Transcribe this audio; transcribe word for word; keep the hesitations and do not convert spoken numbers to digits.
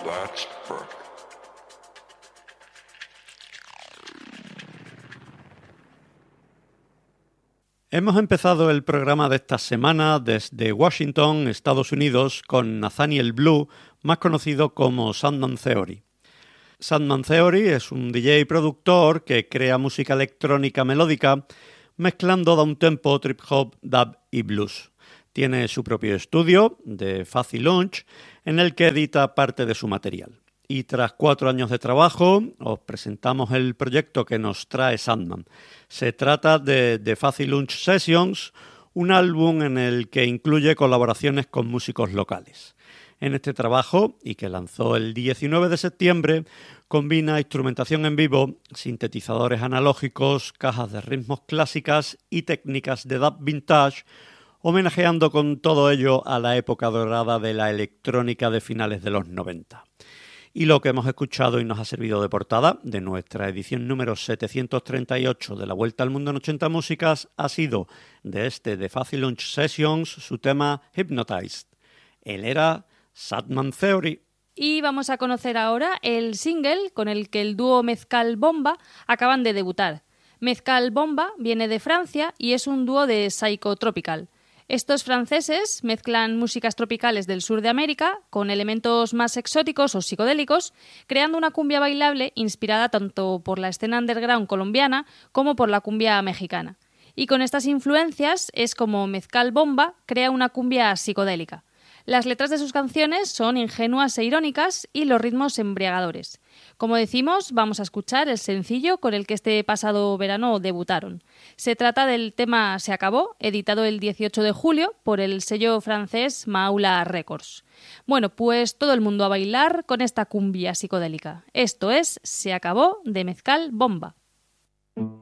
That's perfect. Hemos empezado el programa de esta semana desde Washington, Estados Unidos, con Nathaniel Blue, más conocido como Sandman Theory. Sandman Theory es un D J y productor que crea música electrónica melódica mezclando downtempo, trip hop, dub y blues. Tiene su propio estudio, The Fuzzy Lounge, en el que edita parte de su material. Y tras cuatro años de trabajo, os presentamos el proyecto que nos trae Sandman. Se trata de The Fuzzy Lounge Sessions, un álbum en el que incluye colaboraciones con músicos locales. En este trabajo, y que lanzó el diecinueve de septiembre, combina instrumentación en vivo, sintetizadores analógicos, cajas de ritmos clásicas y técnicas de dub vintage, homenajeando con todo ello a la época dorada de la electrónica de finales de los noventa. Y lo que hemos escuchado y nos ha servido de portada de nuestra edición número setecientos treinta y ocho de la Vuelta al Mundo en ochenta Músicas ha sido de este The Fuzzy Lounge Sessions su tema Hypnotized. Él era Sandman Theory. Y vamos a conocer ahora el single con el que el dúo Mezcal Bomba acaban de debutar. Mezcal Bomba viene de Francia y es un dúo de psychotropical. Estos franceses mezclan músicas tropicales del sur de América con elementos más exóticos o psicodélicos, creando una cumbia bailable inspirada tanto por la escena underground colombiana como por la cumbia mexicana. Y con estas influencias es como Mezcal Bomba crea una cumbia psicodélica. Las letras de sus canciones son ingenuas e irónicas y los ritmos embriagadores. Como decimos, vamos a escuchar el sencillo con el que este pasado verano debutaron. Se trata del tema Se Acabó, editado el dieciocho de julio por el sello francés Maula Records. Bueno, pues todo el mundo a bailar con esta cumbia psicodélica. Esto es Se Acabó de Mezcal Bomba.